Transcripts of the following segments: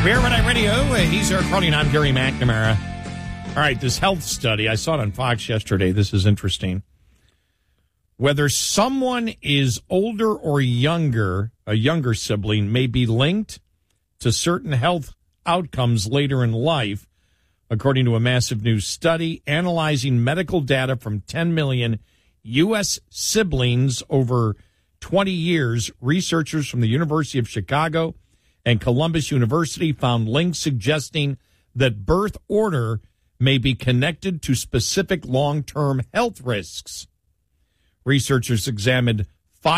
Bear Red Eye Radio. He's Eric Carly, and I'm Gary McNamara. All right, this health study, I saw it on Fox yesterday. This is interesting. Whether someone is older or younger, a younger sibling, may be linked to certain health outcomes later in life, according to a massive new study analyzing medical data from 10 million U.S. siblings over 20 years. Researchers from the University of Chicago and Columbus University found links suggesting that birth order may be connected to specific long-term health risks. Researchers examined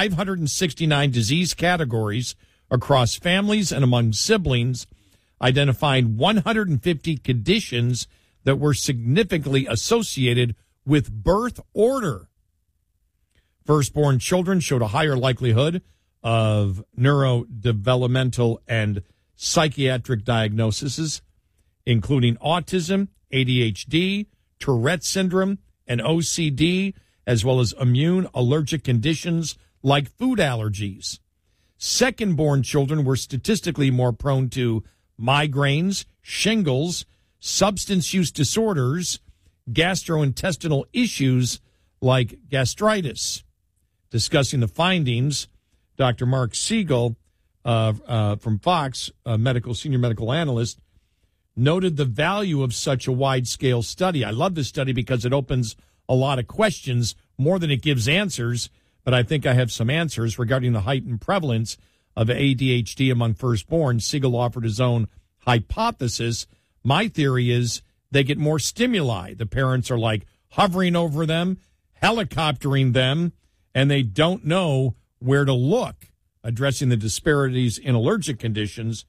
569 disease categories across families and among siblings, identifying 150 conditions that were significantly associated with birth order. Firstborn children showed a higher likelihood of neurodevelopmental and psychiatric diagnoses, including autism, ADHD, Tourette's syndrome, and OCD, as well as immune allergic conditions like food allergies. Second-born children were statistically more prone to migraines, shingles, substance use disorders, gastrointestinal issues like gastritis. Discussing the findings, Dr. Mark Siegel from Fox, senior medical analyst, noted the value of such a wide-scale study. I love this study because it opens a lot of questions more than it gives answers, but I think I have some answers regarding the heightened prevalence of ADHD among firstborn. Siegel offered his own hypothesis. My theory is they get more stimuli. The parents are like hovering over them, helicoptering them, and they don't know where to look. Addressing the disparities in allergic conditions,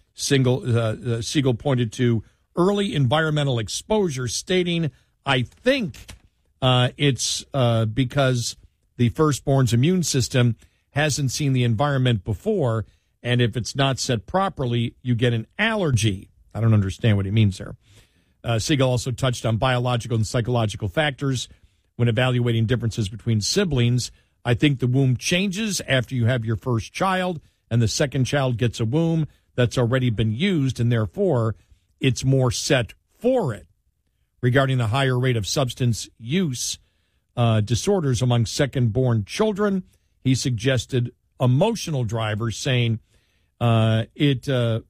Siegel pointed to early environmental exposure, stating, I think it's because the firstborn's immune system hasn't seen the environment before, and if it's not set properly, you get an allergy. I don't understand what he means there. Siegel also touched on biological and psychological factors when evaluating differences between siblings. I think the womb changes after you have your first child, and the second child gets a womb that's already been used, and therefore it's more set for it. Regarding the higher rate of substance use disorders among second-born children, he suggested emotional drivers, saying it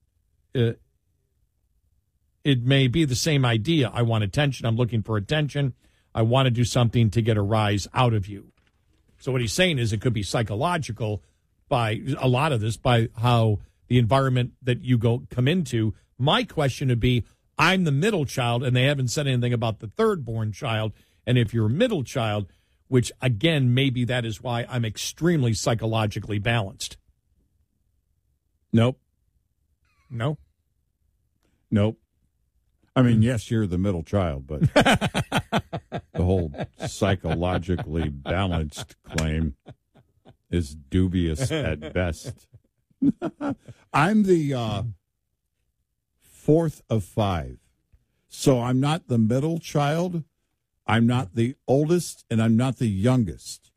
may be the same idea. I want attention. I'm looking for attention. I want to do something to get a rise out of you. So what he's saying is it could be psychological by a lot of this, by how the environment that you come into. My question would be, I'm the middle child, and they haven't said anything about the third-born child. And if you're a middle child, which, again, maybe that is why I'm extremely psychologically balanced. Nope. No? Nope. I mean, yes, you're the middle child, but the whole psychologically balanced claim is dubious at best. I'm the fourth of five. So I'm not the middle child, I'm not the oldest, and I'm not the youngest.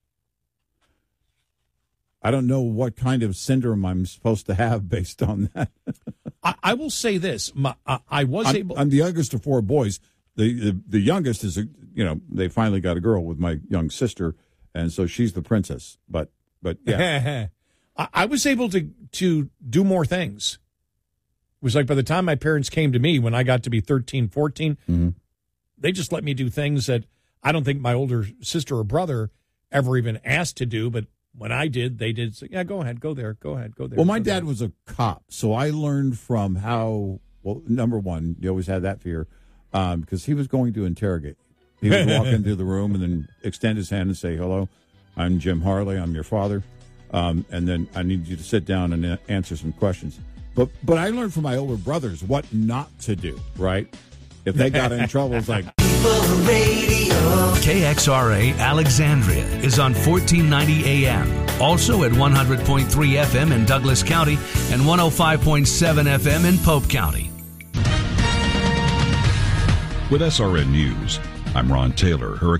I don't know what kind of syndrome I'm supposed to have based on that. I will say this. I'm the youngest of four boys. The youngest is, they finally got a girl with my young sister, and so she's the princess. But yeah. I was able to do more things. It was like by the time my parents came to me, when I got to be 13, 14, mm-hmm. They just let me do things that I don't think my older sister or brother ever even asked to do. But when I did, they did say, yeah, go ahead, go there, go ahead, go there. Well, my dad was a cop, so I learned from how, number one, you always had that fear, because he was going to interrogate. He would walk into the room and then extend his hand and say, hello, I'm Jim Harley, I'm your father. And then I need you to sit down and answer some questions. But I learned from my older brothers what not to do, right? If they got in trouble, it's like... KXRA Alexandria is on 1490 AM. Also at 100.3 FM in Douglas County and 105.7 FM in Pope County. With SRN News, I'm Ron Taylor.